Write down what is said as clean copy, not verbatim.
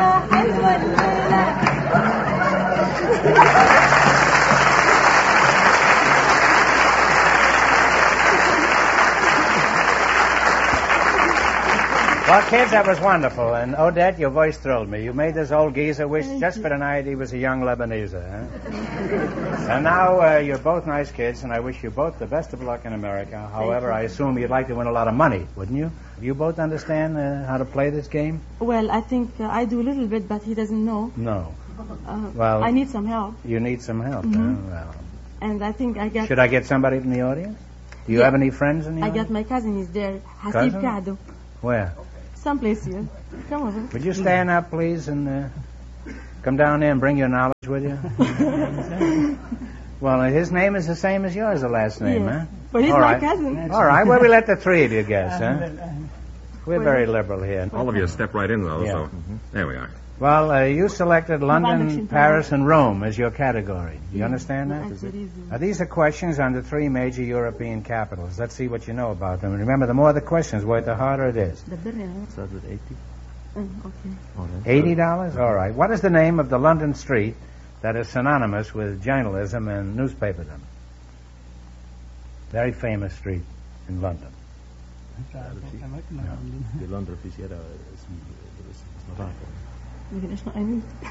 حلوة الليلة. Well, kids, that was wonderful. And Odette, your voice thrilled me. You made this old geezer wish just for the night he was a young Lebanese, huh? And now you're both nice kids, and I wish you both the best of luck in America. However, I assume you'd like to win a lot of money, wouldn't you? Do you both understand how to play this game? Well, I think I do a little bit, but he doesn't know. No. Well, I need some help. You need some help, Mhm. Well, And I think I got... should I get somebody from the audience? Do you have any friends in the I audience? got my cousin is there. Hasib Cousin? Kado. Where? Someplace here. Come over. Would you stand up, please, and come down there and bring your knowledge with you? Well, his name is the same as yours, the last name, Yes. huh? But he's All my right. cousin. All right, well, we let the three of you guess, huh? We're very liberal here. All of you step right in, though, Yeah. so there we are. Well, you selected London, London, Paris, and Rome as your category. Do you understand that? That's very easy. Now, these are questions on the three major European capitals. Let's see what you know about them. And remember, the more the questions were, the harder it is. The birr, Start with 80. okay. $80? All right. What is the name of the London street that is synonymous with journalism and newspaperdom? Very famous street in London. Die Landrefisiera ist noch